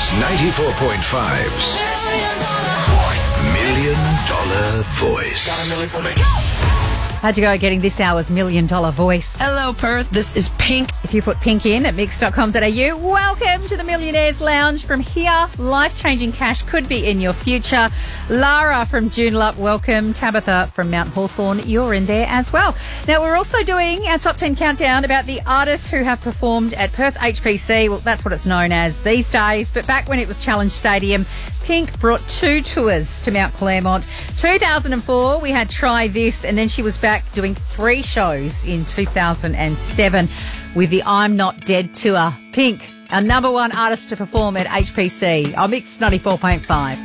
Mix 94.5's $1 Million Voice. Got a million for me. How'd you go getting this hour's $1 Million Voice? Hello, Perth. This is Pink. If you put Pink in at mix.com.au, welcome to the Millionaires Lounge. From here, life-changing cash could be in your future. Lara from Joondalup, welcome. Tabitha from Mount Hawthorn, you're in there as well. Now, we're also doing our top 10 countdown about the artists who have performed at Perth's HPC. Well, that's what it's known as these days. But back when it was Challenge Stadium, Pink brought 2 tours to Mount Claremont. 2004, we had Try This, and then she was back doing 3 shows in 2007 with the I'm Not Dead tour. Pink, our number 1 artist to perform at HPC. On Mix 94.5.